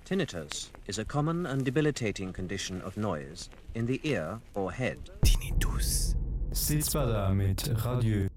Tinnitus is a common and debilitating condition of noise in the ear or head. Tinnitus. Sitzbada mit Radio